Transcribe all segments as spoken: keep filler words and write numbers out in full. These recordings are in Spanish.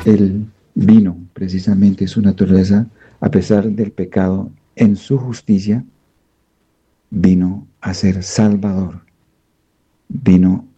Él vino precisamente su naturaleza, a pesar del pecado, en su justicia, vino a ser Salvador, vino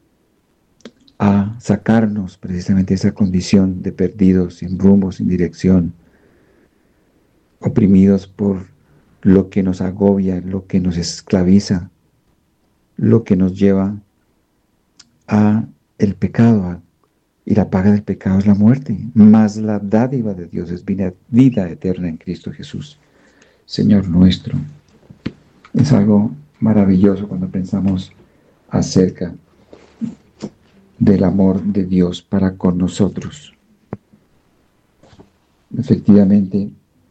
a sacarnos precisamente esa condición de perdidos, sin rumbo, sin dirección, oprimidos por lo que nos agobia, lo que nos esclaviza, lo que nos lleva a el pecado, a, y la paga del pecado es la muerte, mas la dádiva de Dios es vida, vida eterna en Cristo Jesús, Señor nuestro. Es algo maravilloso cuando pensamos acerca del amor de Dios para con nosotros. Efectivamente,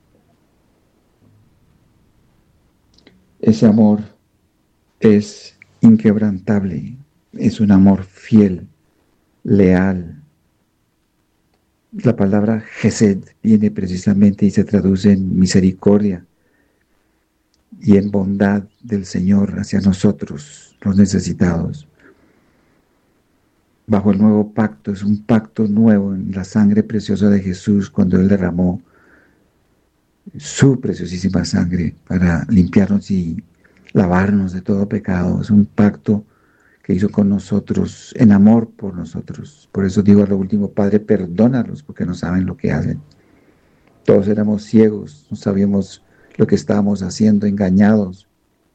ese amor es inquebrantable, es un amor fiel, leal. La palabra Gesed viene precisamente y se traduce en misericordia y en bondad del Señor hacia nosotros, los necesitados. Bajo el nuevo pacto, es un pacto nuevo en la sangre preciosa de Jesús, cuando Él derramó su preciosísima sangre para limpiarnos y lavarnos de todo pecado. Es un pacto que hizo con nosotros, en amor por nosotros. Por eso digo a lo último, Padre, perdónalos porque no saben lo que hacen. Todos éramos ciegos, no sabíamos lo que estábamos haciendo, engañados,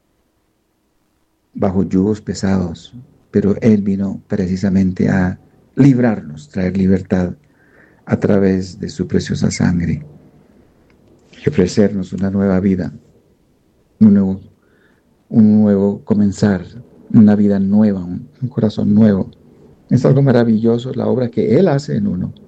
bajo yugos pesados, pero Él vino precisamente a librarnos, traer libertad a través de su preciosa sangre y ofrecernos una nueva vida, un nuevo, un nuevo comenzar, una vida nueva, un, un corazón nuevo. Es algo maravilloso la obra que Él hace en uno.